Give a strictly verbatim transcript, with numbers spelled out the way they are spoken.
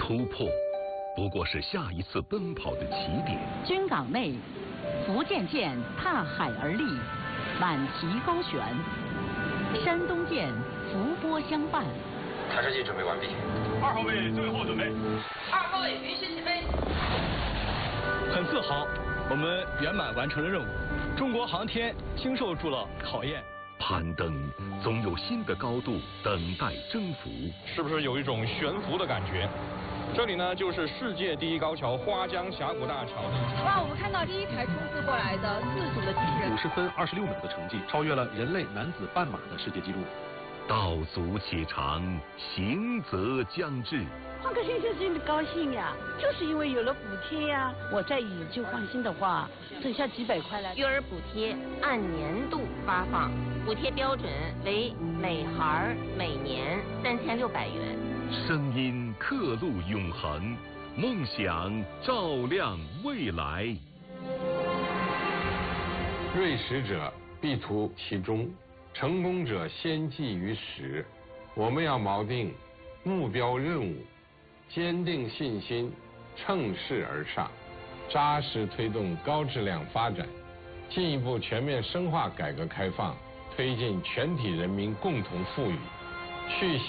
突破不过是下一次奔跑的起点。 军港内，福建舰踏海而立，满旗高悬；山东舰浮波相伴。 探视器准备完毕。 二号位最后准备。 二号位允许起飞。 很自豪，我们圆满完成了任务。中国航天经受住了考验。 攀登总有新的高度等待征服。 是不是有一种悬浮的感觉？这里呢，就是世界第一高桥花江峡谷大桥。 哇，我们看到第一台冲刺过来的四组的机器人， 五十分二十六秒的成绩，超越了人类男子半马的世界纪录。 道阻且长，行则将至。 换个先生真的高兴呀，就是因为有了补贴呀。我再以旧换新的话，省下几百块来。 育儿补贴按年度发放，补贴标准为每孩每年三千六百元。 声音刻录永恒，梦想照亮未来。 锐实者必图其中，成功者先记于始。我们要锚定目标任务，坚定信心，乘势而上，扎实推动高质量发展，进一步全面深化改革开放，推进全体人民共同富裕，续